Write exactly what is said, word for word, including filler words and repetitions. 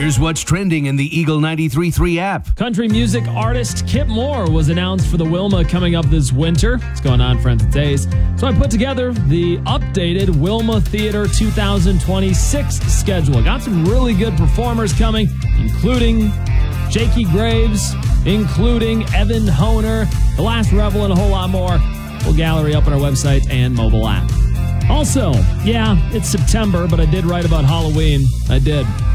Here's what's trending in the Eagle ninety-three point three app. Country music artist Kip Moore was announced for the Wilma coming up this winter. What's going on, friends and days? So I put together the updated Wilma Theater two thousand twenty-six schedule. Got some really good performers coming, including Jakey Graves, including Evan Honer, The Last Rebel, and a whole lot more. Full gallery up on our website and mobile app. Also, yeah, it's September, but I did write about Halloween. I did.